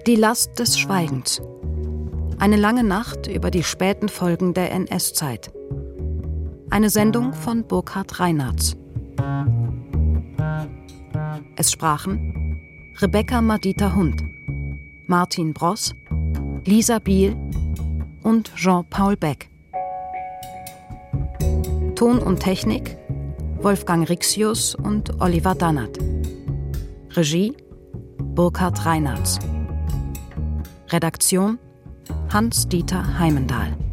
Die Last des Schweigens. Eine lange Nacht über die späten Folgen der NS-Zeit. Eine Sendung von Burkhard Reinartz. Es sprachen Rebecca Madita Hund, Martin Bross, Lisa Biel und Jean-Paul Beck. Ton und Technik Wolfgang Rixius und Oliver Dannert. Regie Burkhard Reinartz. Redaktion Hans-Dieter Heimendahl.